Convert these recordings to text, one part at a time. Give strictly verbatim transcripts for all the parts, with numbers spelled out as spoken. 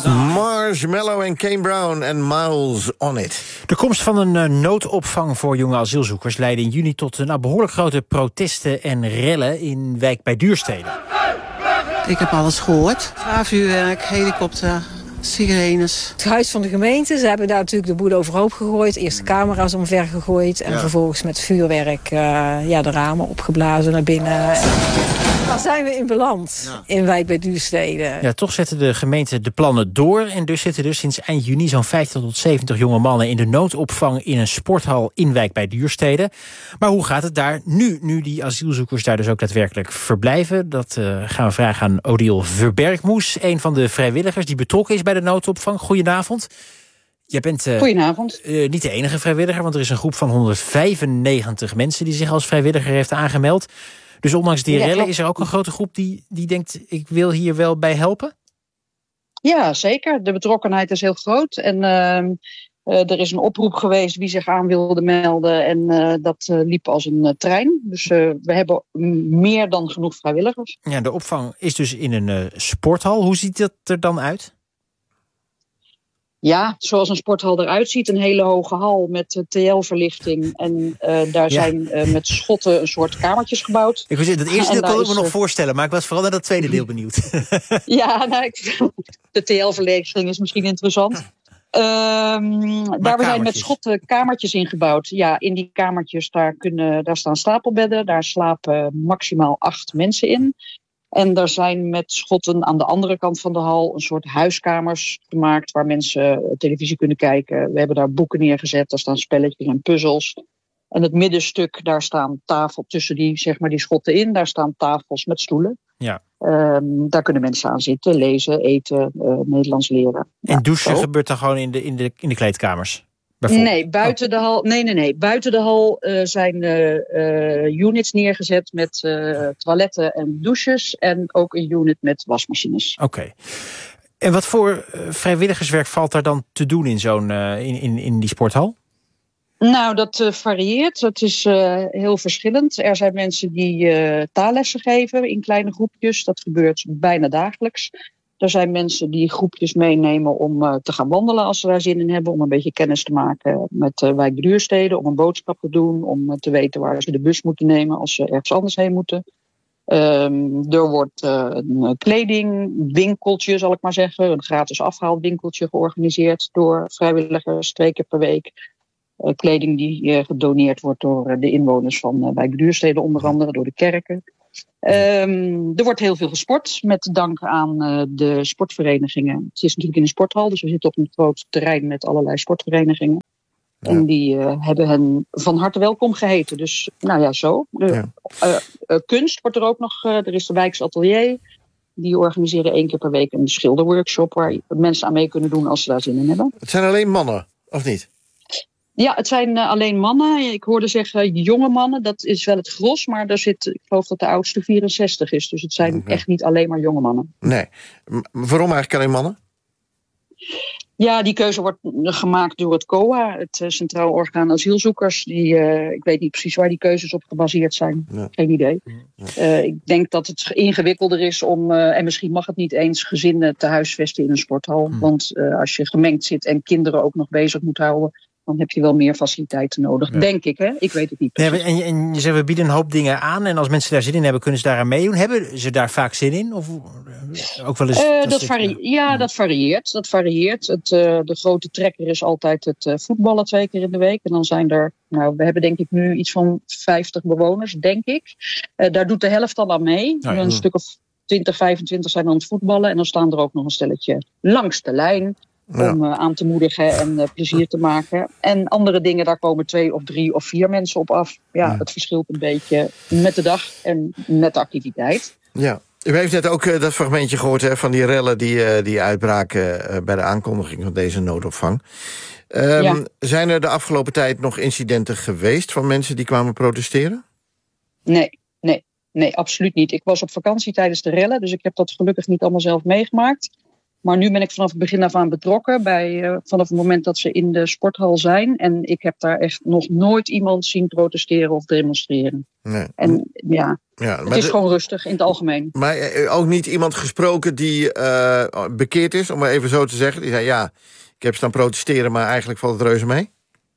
Marshmallow en Kane Brown en Miles on It. De komst van een uh, noodopvang voor jonge asielzoekers leidde in juni tot uh, nou, behoorlijk grote protesten en rellen in wijk bij Duurstede. Ik heb alles gehoord. Vuurwerk, helikopter, sirenes. Het huis van de gemeente, ze hebben daar natuurlijk de boel overhoop gegooid. Eerst de camera's omver gegooid en ja. vervolgens met vuurwerk uh, ja, de ramen opgeblazen naar binnen. Daar zijn we in beland, ja. in wijk bij Duurstede. Ja, toch zetten de gemeenten de plannen door. En dus zitten dus sinds eind juni zo'n vijftig tot zeventig jonge mannen in de noodopvang in een sporthal in wijk bij Duurstede. Maar hoe gaat het daar nu, nu die asielzoekers daar dus ook daadwerkelijk verblijven? Dat uh, gaan we vragen aan Odile Verbergmoes, een van de vrijwilligers die betrokken is bij de noodopvang. Goedenavond. Jij bent uh, Goedenavond. Uh, niet de enige vrijwilliger, want er is een groep van honderdvijfennegentig mensen die zich als vrijwilliger heeft aangemeld. Dus ondanks die rellen is er ook een grote groep die, die denkt, ik wil hier wel bij helpen? Ja, zeker. De betrokkenheid is heel groot. En uh, uh, er is een oproep geweest wie zich aan wilde melden. En uh, dat uh, liep als een uh, trein. Dus uh, we hebben meer dan genoeg vrijwilligers. Ja, de opvang is dus in een uh, sporthal. Hoe ziet dat er dan uit? Ja, zoals een sporthal eruit ziet. Een hele hoge hal met uh, T L-verlichting. En uh, daar ja. zijn uh, met schotten een soort kamertjes gebouwd. Ik weet, dat eerste deel kon ik me nog voorstellen, maar ik was vooral naar dat tweede deel benieuwd. Ja, nou, ik, de T L-verlichting is misschien interessant. Um, daar zijn met schotten kamertjes ingebouwd. Ja, in die kamertjes daar, kunnen, daar staan stapelbedden. Daar slapen maximaal acht mensen in. En er zijn met schotten aan de andere kant van de hal een soort huiskamers gemaakt waar mensen televisie kunnen kijken. We hebben daar boeken neergezet, daar staan spelletjes en puzzels. En het middenstuk, daar staan tafels tussen die, zeg maar, die schotten in. Daar staan tafels met stoelen. Ja. Um, daar kunnen mensen aan zitten, lezen, eten, uh, Nederlands leren. En ja, douchen zo. Gebeurt dan gewoon in de, in de, in de kleedkamers? Nee, buiten oh. de hal. Nee, nee, nee. Buiten de hal uh, zijn uh, uh, units neergezet met uh, toiletten en douches. En ook een unit met wasmachines. Oké. Okay. En wat voor uh, vrijwilligerswerk valt daar dan te doen in, zo'n, uh, in, in, in die sporthal? Nou, dat uh, varieert. Het is uh, heel verschillend. Er zijn mensen die uh, taallessen geven in kleine groepjes. Dat gebeurt bijna dagelijks. Er zijn mensen die groepjes meenemen om uh, te gaan wandelen als ze daar zin in hebben. Om een beetje kennis te maken met uh, wijk Duurstede. Om een boodschap te doen. Om uh, te weten waar ze de bus moeten nemen als ze ergens anders heen moeten. Um, er wordt uh, een kledingwinkeltje, zal ik maar zeggen. Een gratis afhaalwinkeltje georganiseerd door vrijwilligers twee keer per week. Uh, kleding die uh, gedoneerd wordt door uh, de inwoners van uh, wijk Duurstede, onder andere door de kerken. Um, er wordt heel veel gesport met dank aan uh, de sportverenigingen. Het is natuurlijk in een sporthal, dus we zitten op een groot terrein met allerlei sportverenigingen. Ja. En die uh, hebben hen van harte welkom geheten. Dus nou ja, zo. De, ja. Uh, uh, kunst wordt er ook nog. Uh, er is de Wijks Atelier. Die organiseren één keer per week een schilderworkshop waar mensen aan mee kunnen doen als ze daar zin in hebben. Het zijn alleen mannen, of niet? Ja, het zijn uh, alleen mannen. Ik hoorde zeggen jonge mannen, dat is wel het gros. Maar daar zit, ik geloof dat de oudste vierenzestig is. Dus het zijn mm-hmm. echt niet alleen maar jonge mannen. Nee. M- waarom eigenlijk alleen mannen? Ja, die keuze wordt gemaakt door het C O A, het uh, Centraal Orgaan Asielzoekers. Die, uh, ik weet niet precies waar die keuzes op gebaseerd zijn. Ja. Geen idee. Ja. Uh, ik denk dat het ingewikkelder is om, uh, en misschien mag het niet eens, gezinnen te huisvesten in een sporthal. Mm. Want uh, als je gemengd zit en kinderen ook nog bezig moet houden, dan heb je wel meer faciliteiten nodig, ja. denk ik. Hè? Ik weet het niet precies. Ja, en, en je zegt, we bieden een hoop dingen aan. En als mensen daar zin in hebben, kunnen ze daaraan meedoen. Hebben ze daar vaak zin in? Of ook wel eens, uh, dat dat varie- ik, ja, ja, dat varieert. Dat varieert. Het, uh, de grote trekker is altijd het uh, voetballen twee keer in de week. En dan zijn er, nou, we hebben denk ik nu iets van vijftig bewoners, denk ik. Uh, daar doet de helft dan aan mee. Oh, ja. Een stuk of twintig, vijfentwintig zijn aan het voetballen. En dan staan er ook nog een stelletje langs de lijn. Ja. Om uh, aan te moedigen en uh, plezier te maken. En andere dingen, daar komen twee of drie of vier mensen op af. Ja, ja. Het verschilt een beetje met de dag en met de activiteit. Ja. U heeft net ook uh, dat fragmentje gehoord hè, van die rellen die, uh, die uitbraken uh, bij de aankondiging van deze noodopvang. Um, ja. Zijn er de afgelopen tijd nog incidenten geweest van mensen die kwamen protesteren? Nee, nee, nee, absoluut niet. Ik was op vakantie tijdens de rellen, dus ik heb dat gelukkig niet allemaal zelf meegemaakt. Maar nu ben ik vanaf het begin af aan betrokken, bij, uh, vanaf het moment dat ze in de sporthal zijn. En ik heb daar echt nog nooit iemand zien protesteren of demonstreren. Nee. En ja, ja het is de, gewoon rustig in het algemeen. Maar ook niet iemand gesproken die uh, bekeerd is, om maar even zo te zeggen. Die zei, ja, ik heb staan protesteren, maar eigenlijk valt het reuze mee.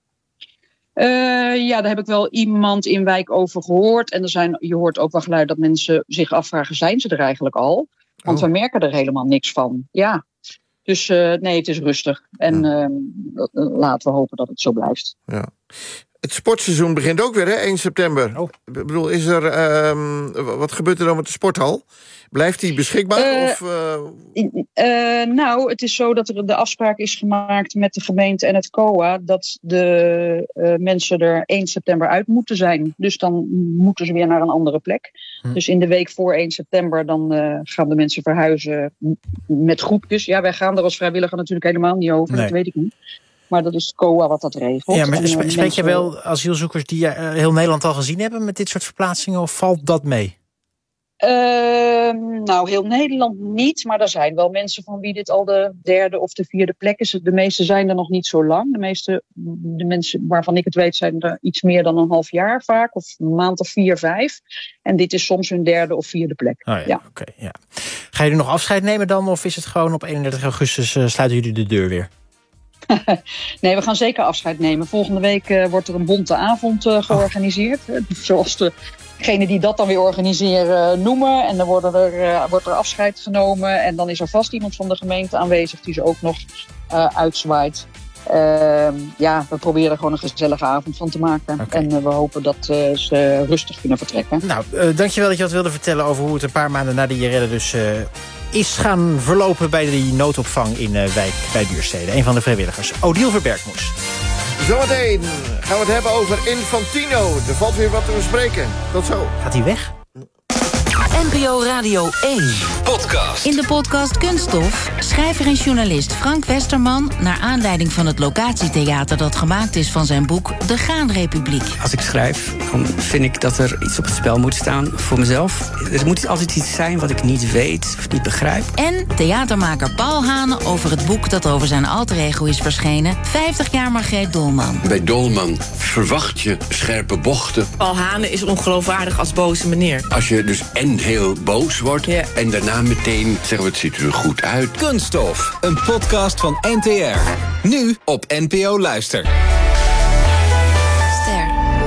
Uh, ja, daar heb ik wel iemand in wijk over gehoord. En er zijn, je hoort ook wel geluid dat mensen zich afvragen, zijn ze er eigenlijk al? Want oh. we merken er helemaal niks van. Ja, dus uh, nee, het is rustig. En ja. uh, laten we hopen dat het zo blijft. Ja. Het sportseizoen begint ook weer, hè? één september. Oh. Ik bedoel, is er, uh, wat gebeurt er dan met de sporthal? Blijft die beschikbaar? Uh, of, uh... uh, nou, het is zo dat er de afspraak is gemaakt met de gemeente en het C O A... dat de uh, mensen er één september uit moeten zijn. Dus dan moeten ze weer naar een andere plek. Hm. Dus in de week voor één september dan uh, gaan de mensen verhuizen met groepjes. Ja, wij gaan er als vrijwilliger natuurlijk helemaal niet over, nee. Dat weet ik niet. Maar dat is het C O A wat dat regelt. Ja, maar spreek mensen... je wel asielzoekers die uh, heel Nederland al gezien hebben met dit soort verplaatsingen, of valt dat mee? Uh, nou, heel Nederland niet, maar er zijn wel mensen van wie dit al de derde of de vierde plek is. De meeste zijn er nog niet zo lang. De meeste de mensen waarvan ik het weet zijn er iets meer dan een half jaar vaak, of een maand of vier, vijf. En dit is soms hun derde of vierde plek. Oh ja, ja. Okay, ja. Ga je er nog afscheid nemen dan, of is het gewoon op eenendertig augustus uh, sluiten jullie de deur weer? Nee, we gaan zeker afscheid nemen. Volgende week uh, wordt er een bonte avond uh, georganiseerd. Oh. Zoals degenen die dat dan weer organiseren uh, noemen. En dan worden er, uh, wordt er afscheid genomen. En dan is er vast iemand van de gemeente aanwezig die ze ook nog uh, uitzwaait. Uh, ja, we proberen er gewoon een gezellige avond van te maken. Okay. En uh, we hopen dat uh, ze rustig kunnen vertrekken. Nou, uh, dankjewel dat je wat wilde vertellen over hoe het een paar maanden na de Jirelle dus uh, is gaan verlopen bij die noodopvang in uh, Wijk bij Duurstede. Een van de vrijwilligers, Odiel Verbergmoes. Zometeen gaan we het hebben over Infantino. Er valt weer wat te bespreken. Tot zo. Gaat hij weg? N P O Radio één. Podcast. In de podcast Kunststof, schrijver en journalist Frank Westerman, naar aanleiding van het locatietheater dat gemaakt is van zijn boek De Gaanrepubliek. Als ik schrijf, dan vind ik dat er iets op het spel moet staan voor mezelf. Er moet altijd iets zijn wat ik niet weet of niet begrijp. En theatermaker Paul Hane over het boek dat over zijn alter ego is verschenen, vijftig jaar Margreet Dolman. Bij Dolman verwacht je scherpe bochten. Paul Hane is ongeloofwaardig als boze meneer. Als je dus en heel boos wordt, yeah. En daarna meteen zeggen we, het ziet er goed uit. Kunststof, een podcast van N T R. Nu op N P O Luister. Ster.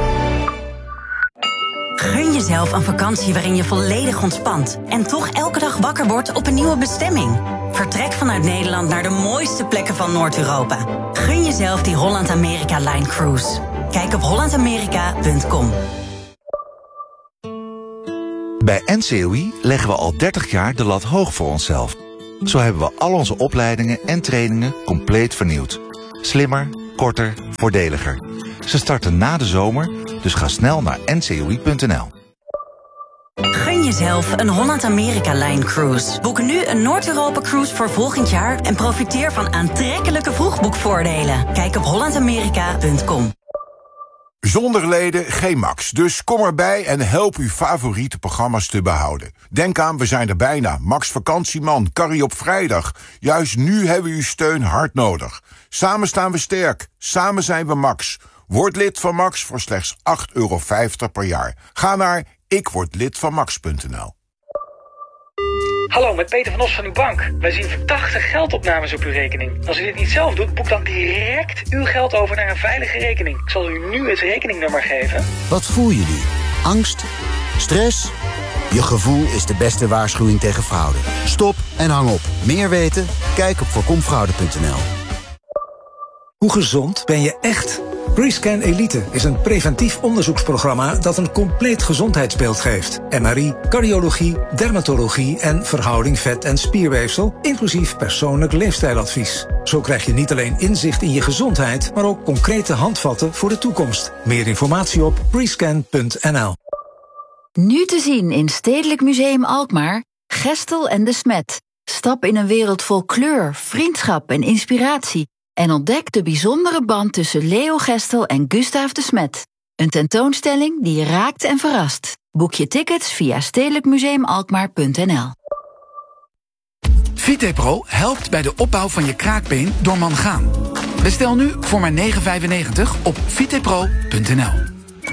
Gun jezelf een vakantie waarin je volledig ontspant en toch elke dag wakker wordt op een nieuwe bestemming. Vertrek vanuit Nederland naar de mooiste plekken van Noord-Europa. Gun jezelf die Holland-Amerika-Line Cruise. Kijk op holland amerika punt com. Bij N C O I leggen we al dertig jaar de lat hoog voor onszelf. Zo hebben we al onze opleidingen en trainingen compleet vernieuwd. Slimmer, korter, voordeliger. Ze starten na de zomer, dus ga snel naar N C O I punt N L. Gun jezelf een Holland-Amerika-Line Cruise. Boek nu een Noord-Europa-cruise voor volgend jaar en profiteer van aantrekkelijke vroegboekvoordelen. Kijk op holland amerika punt com. Zonder leden geen Max, dus kom erbij en help uw favoriete programma's te behouden. Denk aan, we zijn er bijna. Max Vakantieman, Carrie op vrijdag. Juist nu hebben we uw steun hard nodig. Samen staan we sterk, samen zijn we Max. Word lid van Max voor slechts acht euro vijftig per jaar. Ga naar ik word lid van max punt n l. Hallo, met Peter van Os van uw bank. Wij zien verdachte geldopnames op uw rekening. Als u dit niet zelf doet, boek dan direct uw geld over naar een veilige rekening. Ik zal u nu het rekeningnummer geven. Wat voel je nu? Angst? Stress? Je gevoel is de beste waarschuwing tegen fraude. Stop en hang op. Meer weten? Kijk op voorkom fraude punt n l. Hoe gezond ben je echt? Prescan Elite is een preventief onderzoeksprogramma dat een compleet gezondheidsbeeld geeft. M R I, cardiologie, dermatologie en verhouding vet- en spierweefsel, inclusief persoonlijk leefstijladvies. Zo krijg je niet alleen inzicht in je gezondheid, maar ook concrete handvatten voor de toekomst. Meer informatie op prescan punt n l. Nu te zien in Stedelijk Museum Alkmaar, Gestel en de Smet. Stap in een wereld vol kleur, vriendschap en inspiratie. En ontdek de bijzondere band tussen Leo Gestel en Gustaaf de Smet. Een tentoonstelling die je raakt en verrast. Boek je tickets via stedelijk museum alkmaar punt n l. Vitepro helpt bij de opbouw van je kraakbeen door mangaan. Bestel nu voor maar negen vijfennegentig op vitepro punt n l.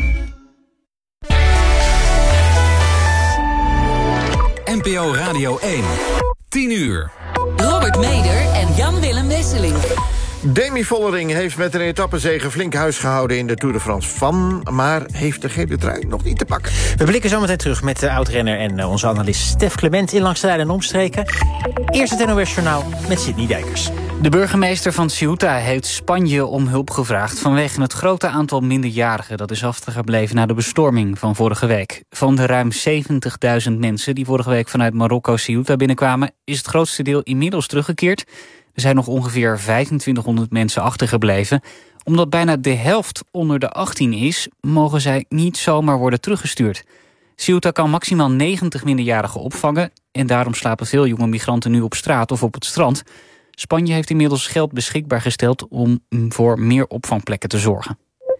N P O Radio één. tien uur. Robert Meder en Jan-Willem Wesseling. Demi Vollering heeft met een etappezege flink huis gehouden in de Tour de France van, maar heeft de gele trui nog niet te pakken. We blikken zo meteen terug met de oud-renner en onze analist Stef Clement in Langs de Lijn en Omstreken. Eerst het N O S-journaal met Sidney Dijkers. De burgemeester van Ceuta heeft Spanje om hulp gevraagd vanwege het grote aantal minderjarigen dat is achtergebleven na de bestorming van vorige week. Van de ruim zeventigduizend mensen die vorige week vanuit Marokko Ceuta binnenkwamen, is het grootste deel inmiddels teruggekeerd. Er zijn nog ongeveer vijfentwintighonderd mensen achtergebleven. Omdat bijna de helft onder de achttien is, mogen zij niet zomaar worden teruggestuurd. Ceuta kan maximaal negentig minderjarigen opvangen en daarom slapen veel jonge migranten nu op straat of op het strand. Spanje heeft inmiddels geld beschikbaar gesteld om voor meer opvangplekken te zorgen.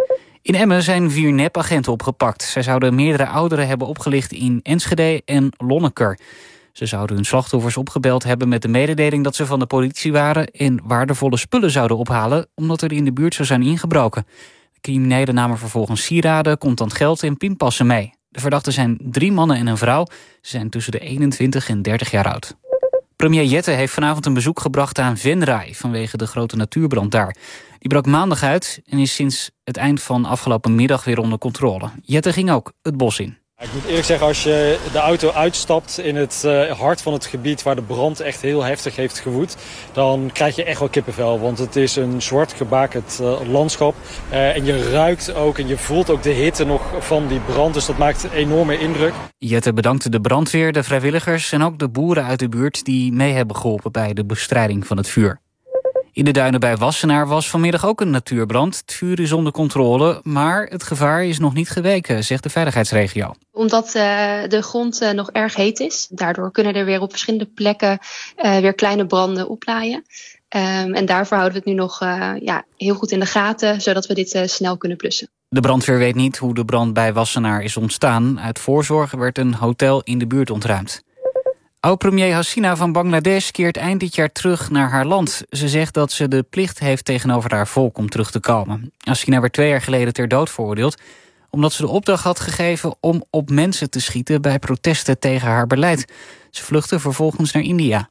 In Emmen zijn vier nepagenten opgepakt. Zij zouden meerdere ouderen hebben opgelicht in Enschede en Lonneker. Ze zouden hun slachtoffers opgebeld hebben met de mededeling dat ze van de politie waren en waardevolle spullen zouden ophalen omdat er in de buurt zou zijn ingebroken. De criminelen namen vervolgens sieraden, contant geld en pinpassen mee. De verdachten zijn drie mannen en een vrouw. Ze zijn tussen de eenentwintig en dertig jaar oud. Premier Jette heeft vanavond een bezoek gebracht aan Venray vanwege de grote natuurbrand daar. Die brak maandag uit en is sinds het eind van afgelopen middag weer onder controle. Jette ging ook het bos in. Ik moet eerlijk zeggen, als je de auto uitstapt in het uh, hart van het gebied waar de brand echt heel heftig heeft gewoed, dan krijg je echt wel kippenvel. Want het is een zwart gebakerd uh, landschap. Uh, en je ruikt ook en je voelt ook de hitte nog van die brand. Dus dat maakt een enorme indruk. Jette bedankte de brandweer, de vrijwilligers en ook de boeren uit de buurt die mee hebben geholpen bij de bestrijding van het vuur. In de duinen bij Wassenaar was vanmiddag ook een natuurbrand. Het vuur is onder controle, maar het gevaar is nog niet geweken, zegt de veiligheidsregio. Omdat uh, de grond uh, nog erg heet is. Daardoor kunnen er weer op verschillende plekken uh, weer kleine branden oplaaien. Um, en daarvoor houden we het nu nog uh, ja, heel goed in de gaten, zodat we dit uh, snel kunnen blussen. De brandweer weet niet hoe de brand bij Wassenaar is ontstaan. Uit voorzorg werd een hotel in de buurt ontruimd. Oud-premier Hasina van Bangladesh keert eind dit jaar terug naar haar land. Ze zegt dat ze de plicht heeft tegenover haar volk om terug te komen. Hasina werd twee jaar geleden ter dood veroordeeld omdat ze de opdracht had gegeven om op mensen te schieten bij protesten tegen haar beleid. Ze vluchtte vervolgens naar India.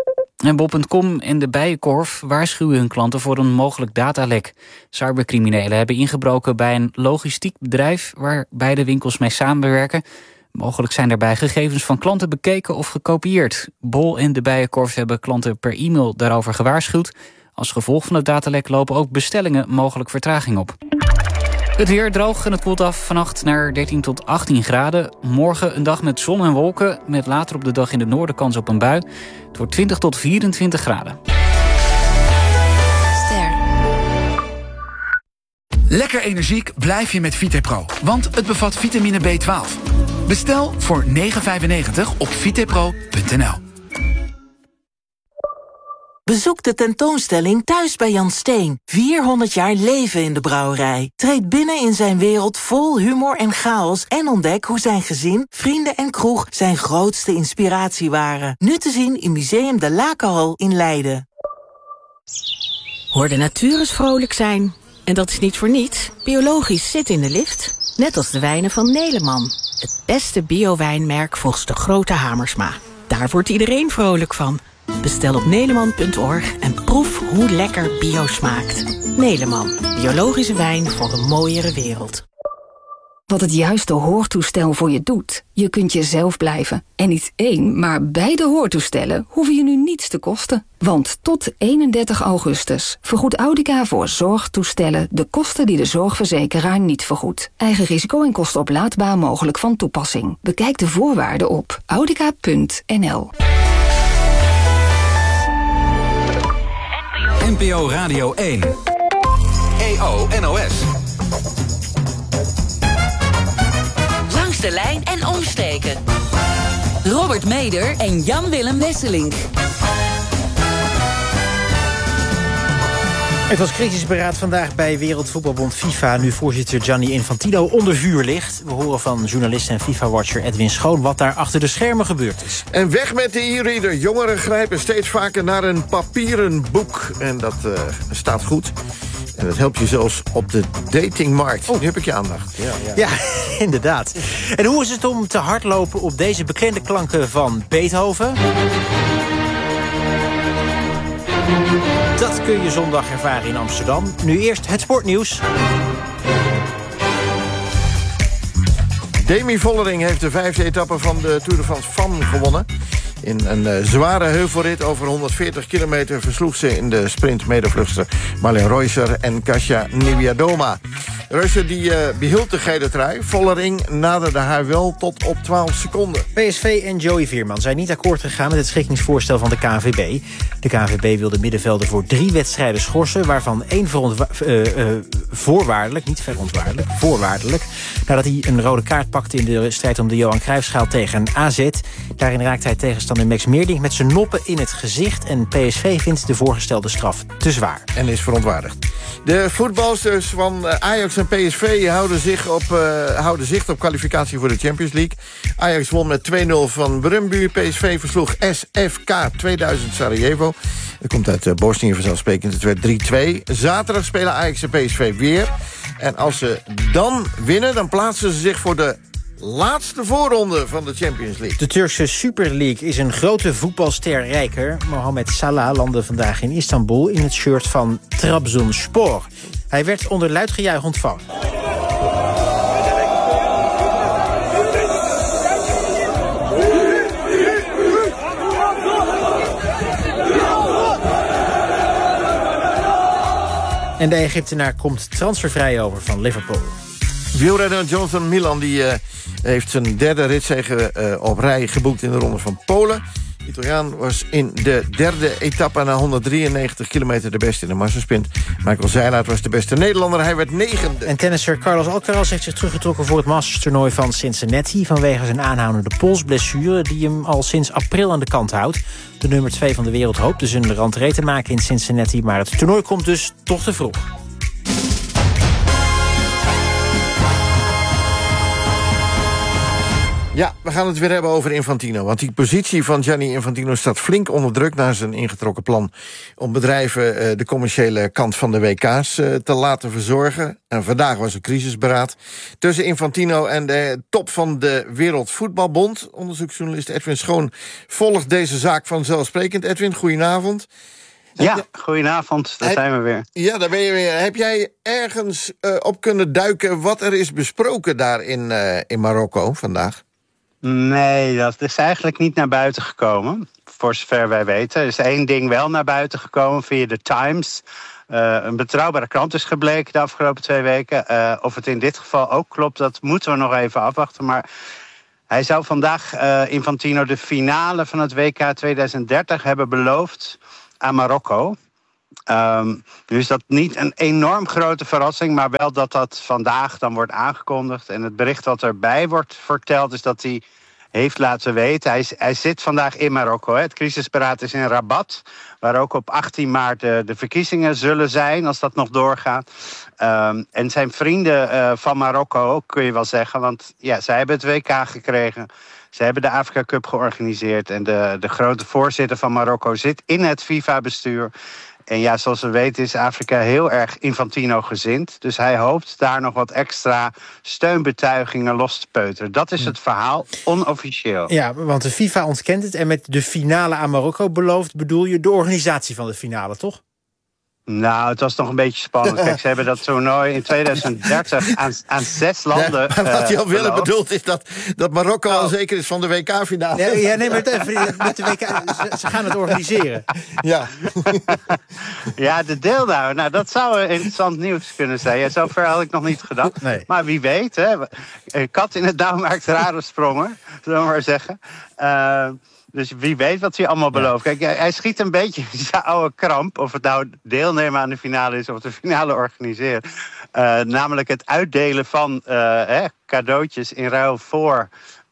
En bol punt com en de Bijenkorf waarschuwen hun klanten voor een mogelijk datalek. Cybercriminelen hebben ingebroken bij een logistiek bedrijf waar beide winkels mee samenwerken. Mogelijk zijn daarbij gegevens van klanten bekeken of gekopieerd. Bol en de Bijenkorf hebben klanten per e-mail daarover gewaarschuwd. Als gevolg van het datalek lopen ook bestellingen mogelijk vertraging op. Het weer droog en het koelt af vannacht naar dertien tot achttien graden. Morgen een dag met zon en wolken, met later op de dag in het noorden kans op een bui. Het wordt twintig tot vierentwintig graden. Lekker energiek blijf je met Vitepro, want het bevat vitamine B twaalf. Bestel voor negen vijfennegentig op vitepro punt n l. Bezoek de tentoonstelling Thuis bij Jan Steen. vierhonderd jaar leven in de brouwerij. Treed binnen in zijn wereld vol humor en chaos en ontdek hoe zijn gezin, vrienden en kroeg zijn grootste inspiratie waren. Nu te zien in Museum de Lakenhal in Leiden. Hoor de natuur eens vrolijk zijn. En dat is niet voor niets. Biologisch zit in de lift. Net als de wijnen van Neleman. Het beste bio-wijnmerk volgens de grote Hamersma. Daar wordt iedereen vrolijk van. Bestel op neleman punt org en proef hoe lekker bio smaakt. Neleman, biologische wijn voor een mooiere wereld. Wat het juiste hoortoestel voor je doet. Je kunt jezelf blijven. En niet één, maar beide hoortoestellen hoeven je nu niets te kosten. Want tot eenendertig augustus vergoedt Audica voor zorgtoestellen de kosten die de zorgverzekeraar niet vergoedt. Eigen risico en kosten oplaadbaar mogelijk van toepassing. Bekijk de voorwaarden op audica punt n l. N P O Radio één. E O N O S. Langs de lijn en omstreken. Robert Meder en Jan-Willem Wesseling. Het was crisisberaad vandaag bij Wereldvoetbalbond FIFA. Nu voorzitter Gianni Infantino onder vuur ligt. We horen van journalist en FIFA-watcher Edwin Schoon wat daar achter de schermen gebeurd is. En weg met de e-reader. Jongeren grijpen steeds vaker naar een papieren boek. En dat uh, staat goed. En dat helpt je zelfs op de datingmarkt. Oh, nu heb ik je aandacht. Ja, ja. ja, inderdaad. En hoe is het om te hardlopen op deze bekende klanken van Beethoven? Dat kun je zondag ervaren in Amsterdam. Nu eerst het sportnieuws. Demi Vollering heeft de vijfde etappe van de Tour de France Van gewonnen. In een uh, zware heuvelrit over honderdveertig kilometer versloeg ze in de sprint medevluchtster Marlen Reusser en Kasia Niewiadoma. Reusser die uh, behield de gele trui. Vollering naderde haar wel tot op twaalf seconden. P S V en Joey Veerman zijn niet akkoord gegaan met het schikkingsvoorstel van de K N V B. De K N V B wil de middenvelder voor drie wedstrijden schorsen, waarvan één verontwa- uh, uh, voorwaardelijk, niet verontwaardelijk, voorwaardelijk, nadat hij een rode kaart pakte in de strijd om de Johan Cruijffschaal tegen A Z. Daarin raakte hij tegenstander Max Meerdink met zijn noppen in het gezicht en P S V vindt de voorgestelde straf te zwaar. En is verontwaardigd. De voetbalsters van Ajax en P S V houden zich op, uh, houden zicht op kwalificatie voor de Champions League. Ajax won met twee nul van Brøndby. P S V versloeg S F K tweeduizend Sarajevo. Dat komt uit uh, Bosnië vanzelfsprekend. Het werd drie twee. Zaterdag spelen Ajax en P S V weer. En als ze dan winnen, dan plaatsen ze zich voor de laatste voorronde van de Champions League. De Turkse Super League is een grote voetbalster rijker. Mohamed Salah landde vandaag in Istanbul in het shirt van Trabzonspor. Hij werd onder luid gejuich ontvangen. En de Egyptenaar komt transfervrij over van Liverpool. Wielrenner Jonathan Milan die, uh, heeft zijn derde ritzege uh, op rij geboekt in de Ronde van Polen. De Italiaan was in de derde etappe na honderddrieënnegentig kilometer de beste in de massasprint. Michael Zeilaert was de beste Nederlander, hij werd negende. En tennisser Carlos Alcaraz heeft zich teruggetrokken voor het Masters-toernooi van Cincinnati vanwege zijn aanhoudende polsblessure die hem al sinds april aan de kant houdt. De nummer twee van de wereld hoopt dus een rentree te maken in Cincinnati, maar het toernooi komt dus toch te vroeg. Ja, we gaan het weer hebben over Infantino. Want die positie van Gianni Infantino staat flink onder druk na zijn ingetrokken plan om bedrijven uh, de commerciële kant van de W K's uh, te laten verzorgen. En vandaag was een crisisberaad tussen Infantino en de top van de Wereldvoetbalbond. Onderzoeksjournalist Edwin Schoon volgt deze zaak vanzelfsprekend. Edwin, goedenavond. Ja, goedenavond, daar heb, zijn we weer. Ja, daar ben je weer. Heb jij ergens uh, op kunnen duiken wat er is besproken daar in, uh, in Marokko vandaag? Nee, dat is eigenlijk niet naar buiten gekomen, voor zover wij weten. Er is één ding wel naar buiten gekomen via de Times. Uh, een betrouwbare krant is gebleken de afgelopen twee weken. Uh, of het in dit geval ook klopt, dat moeten we nog even afwachten. Maar hij zou vandaag, uh, Infantino, de finale van het W K tweeduizend dertig hebben beloofd aan Marokko. Um, nu is dat niet een enorm grote verrassing, maar wel dat dat vandaag dan wordt aangekondigd. En het bericht wat erbij wordt verteld is dat hij heeft laten weten. Hij, hij zit vandaag in Marokko. Hè. Het crisisberaad is in Rabat, waar ook op achttien maart de, de verkiezingen zullen zijn, als dat nog doorgaat. Um, en zijn vrienden uh, van Marokko ook, kun je wel zeggen, want ja, zij hebben het W K gekregen. Ze hebben de Afrika Cup georganiseerd en de, de grote voorzitter van Marokko zit in het FIFA-bestuur. En ja, zoals we weten is Afrika heel erg Infantino-gezind. Dus hij hoopt daar nog wat extra steunbetuigingen los te peuteren. Dat is het verhaal, onofficieel. Ja, want de FIFA ontkent het en met de finale aan Marokko beloofd bedoel je de organisatie van de finale, toch? Nou, het was nog een beetje spannend. Kijk, ze hebben dat toernooi in tweeduizend dertig aan, aan zes landen. Ja, maar wat hij al uh, willen bedoelt is dat, dat Marokko oh. al zeker is van de W K-finale. Ja, ja, nee, maar met de W K, ze, ze gaan het organiseren. Ja, ja, de deelname. Nou, dat zou interessant nieuws kunnen zijn. Ja, zover had ik nog niet gedacht. Nee. Maar wie weet, hè. Een kat in het dauw maakt rare sprongen, zullen we maar zeggen. Uh, Dus wie weet wat hij allemaal belooft. Kijk, hij schiet een beetje in zijn oude kramp. Of het nou deelnemen aan de finale is of de finale organiseren. Uh, namelijk het uitdelen van uh, eh, cadeautjes in ruil voor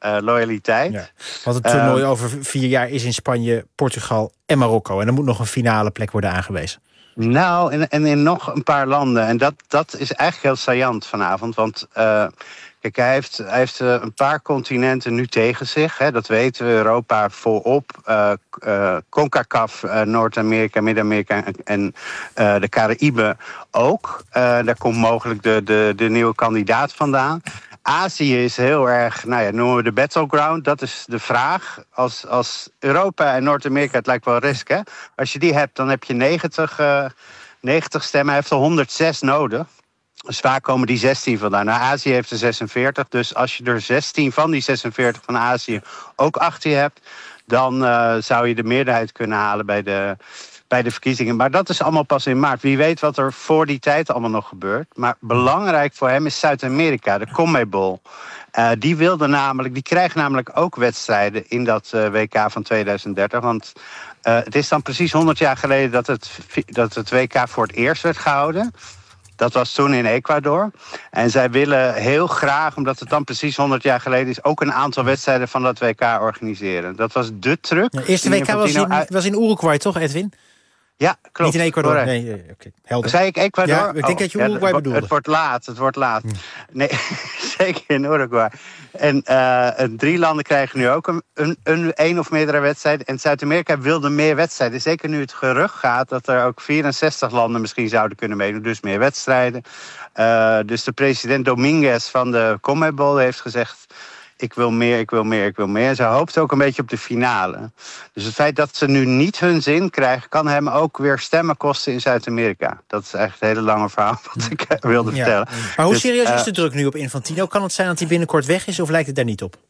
uh, loyaliteit. Ja, want het toernooi uh, over vier jaar is in Spanje, Portugal en Marokko. En er moet nog een finale plek worden aangewezen. Nou, en, en in nog een paar landen. En dat, dat is eigenlijk heel saillant vanavond. Want uh, kijk, hij heeft, hij heeft uh, een paar continenten nu tegen zich. Hè, dat weten we, Europa voorop. Uh, uh, CONCACAF, uh, Noord-Amerika, Midden-Amerika en, en uh, de Caraïben ook. Uh, daar komt mogelijk de, de, de nieuwe kandidaat vandaan. Azië is heel erg, nou ja, noemen we de battleground. Dat is de vraag. Als, als Europa en Noord-Amerika, het lijkt wel risk, hè? Als je die hebt, dan heb je negentig, uh, negentig stemmen. Hij heeft er honderdzes nodig. Dus waar komen die zestien vandaan? Nou, Azië heeft er zesenveertig. Dus als je er zestien van die zesenveertig van Azië ook achter je hebt, dan uh, zou je de meerderheid kunnen halen bij de, bij de verkiezingen. Maar dat is allemaal pas in maart. Wie weet wat er voor die tijd allemaal nog gebeurt. Maar belangrijk voor hem is Zuid-Amerika, de CONMEBOL. Uh, die wilde namelijk, die krijgt namelijk ook wedstrijden in dat uh, W K van tweeduizend dertig. Want uh, het is dan precies honderd jaar geleden dat het, dat het W K voor het eerst werd gehouden. Dat was toen in Ecuador. En zij willen heel graag, omdat het dan precies honderd jaar geleden is, ook een aantal wedstrijden van dat W K organiseren. Dat was de truc. De eerste W K was in, was in Uruguay, toch, Edwin? Ja, klopt. Niet in Ecuador. Correct. Nee, nee, okay. Helder. Zei ik Ecuador? Ja, ik denk oh, dat je Uruguay ja, bedoelde. Het wordt laat, het wordt laat. Hm. Nee, zeker in Uruguay. En uh, drie landen krijgen nu ook een, een, een, een of meerdere wedstrijden. En Zuid-Amerika wilde meer wedstrijden. Zeker nu het gerucht gaat dat er ook vierenzestig landen misschien zouden kunnen meedoen. Dus meer wedstrijden. Uh, dus de president Dominguez van de CONMEBOL heeft gezegd, ik wil meer, ik wil meer, ik wil meer. En ze hoopt ook een beetje op de finale. Dus het feit dat ze nu niet hun zin krijgen, kan hem ook weer stemmen kosten in Zuid-Amerika. Dat is echt een hele lange verhaal wat ik wilde ja. vertellen. Maar hoe dus, serieus uh, is de druk nu op Infantino? Kan het zijn dat hij binnenkort weg is of lijkt het daar niet op?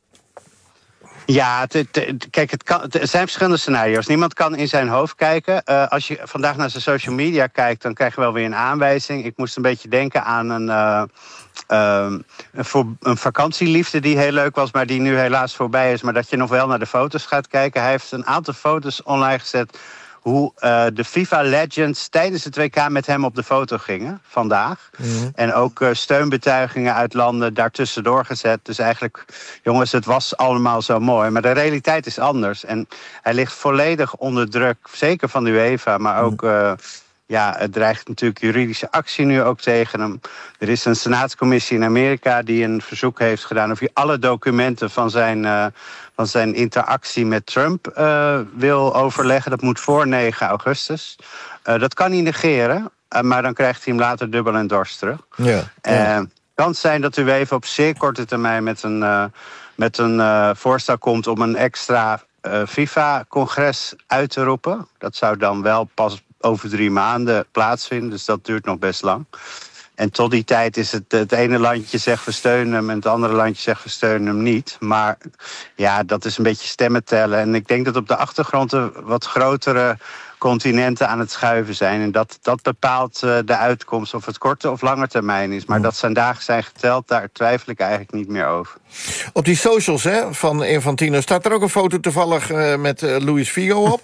Ja, het, het, kijk, het kan, er zijn verschillende scenario's. Niemand kan in zijn hoofd kijken. Uh, als je vandaag naar zijn social media kijkt, dan krijg je wel weer een aanwijzing. Ik moest een beetje denken aan een, uh, uh, een, voor, een vakantieliefde die heel leuk was, maar die nu helaas voorbij is. Maar dat je nog wel naar de foto's gaat kijken. Hij heeft een aantal foto's online gezet hoe uh, de FIFA Legends tijdens het W K met hem op de foto gingen vandaag. Mm-hmm. En ook uh, steunbetuigingen uit landen daartussendoor gezet. Dus eigenlijk, jongens, het was allemaal zo mooi. Maar de realiteit is anders. En hij ligt volledig onder druk, zeker van de UEFA, maar ook Uh, ja, het dreigt natuurlijk juridische actie nu ook tegen hem. Er is een senaatscommissie in Amerika die een verzoek heeft gedaan of hij alle documenten van zijn, uh, van zijn interactie met Trump uh, wil overleggen. Dat moet voor negen augustus. Uh, dat kan hij negeren, uh, maar dan krijgt hij hem later dubbel en dwars terug. Ja, ja. Uh, kan zijn dat u even op zeer korte termijn met een, uh, met een uh, voorstel komt om een extra uh, FIFA-congres uit te roepen. Dat zou dan wel pas over drie maanden plaatsvinden, dus dat duurt nog best lang. En tot die tijd is het, het ene landje zegt we steunen hem en het andere landje zegt we steunen hem niet. Maar ja, dat is een beetje stemmen tellen. En ik denk dat op de achtergrond er wat grotere continenten aan het schuiven zijn. En dat, dat bepaalt uh, de uitkomst of het korte of lange termijn is. Maar mm. dat zijn dagen zijn geteld, daar twijfel ik eigenlijk niet meer over. Op die socials hè, van Infantino staat er ook een foto toevallig uh, met uh, Luis Figo op.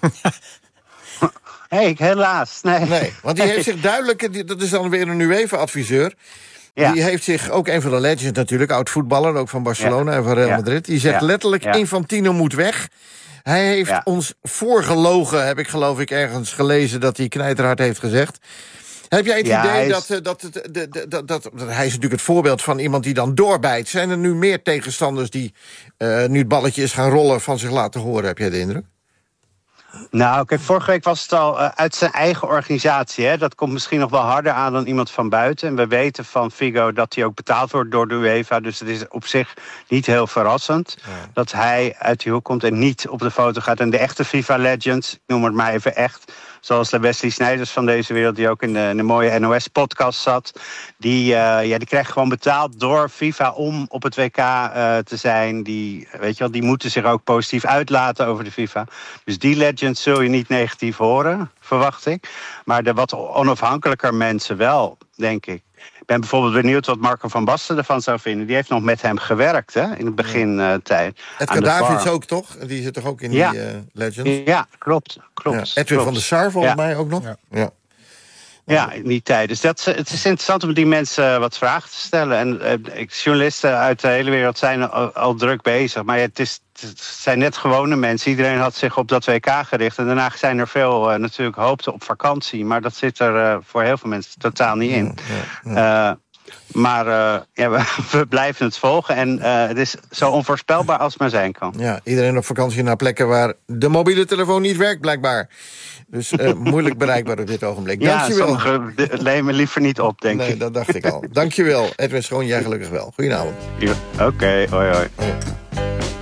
Hey, helaas. Nee. nee, want die heeft zich duidelijk, dat is dan weer een UEFA-adviseur. Ja. Die heeft zich, ook een van de legends natuurlijk, oud-voetballer, ook van Barcelona ja. en van Real Madrid. Die zegt ja. letterlijk, ja. Infantino moet weg. Hij heeft ja. ons voorgelogen, heb ik geloof ik ergens gelezen, dat hij knijterhard heeft gezegd. Heb jij het ja, idee is... dat, dat, dat, dat, dat, dat, dat... Hij is natuurlijk het voorbeeld van iemand die dan doorbijt. Zijn er nu meer tegenstanders die, uh, nu het balletje is gaan rollen, van zich laten horen, heb jij de indruk? Nou, kijk, vorige week was het al uh, uit zijn eigen organisatie. Hè? Dat komt misschien nog wel harder aan dan iemand van buiten. En we weten van Figo dat hij ook betaald wordt door de UEFA. Dus het is op zich niet heel verrassend ja. dat hij uit die hoek komt en niet op de foto gaat. En de echte FIFA-legends, ik noem het maar even echt, zoals de Wesley Sneijers van deze wereld, die ook in de, in de mooie N O S-podcast zat, die, uh, ja, die krijgen gewoon betaald door FIFA om op het W K uh, te zijn. Die, weet je wel, die moeten zich ook positief uitlaten over de FIFA. Dus die legends zul je niet negatief horen, verwacht ik. Maar de wat onafhankelijker mensen wel, denk ik. Ik ben bijvoorbeeld benieuwd wat Marco van Basten ervan zou vinden. Die heeft nog met hem gewerkt, hè, in het begintijd. Uh, Edgar Davids ook, toch? Die zit toch ook in ja. die uh, Legends? Ja, klopt. klopt, ja. Edwin klopt. van der Sar, volgens ja. mij ook nog. Ja. ja. Ja, in die tijd. Dus dat, het is interessant om die mensen wat vragen te stellen. En uh, journalisten uit de hele wereld zijn al, al druk bezig. Maar het, is, het zijn net gewone mensen. Iedereen had zich op dat W K gericht. En daarna zijn er veel uh, natuurlijk hoopten op vakantie. Maar dat zit er uh, voor heel veel mensen totaal niet in. Ja, ja. Uh, Maar uh, ja, we, we blijven het volgen. En uh, het is zo onvoorspelbaar als het maar zijn kan. Ja, iedereen op vakantie naar plekken waar de mobiele telefoon niet werkt, blijkbaar. Dus uh, moeilijk bereikbaar op dit ogenblik. Ja, dankjewel. sommigen nemen liever niet op, denk nee, ik. dat dacht ik al. Dankjewel, Edwin Schoon. Jij gelukkig wel. Goedenavond. Ja, Oké, okay, hoi hoi. hoi.